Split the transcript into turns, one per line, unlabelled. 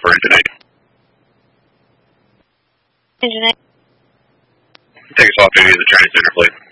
for Engine 8.
Engine 8.
Take us off duty as a training center, please.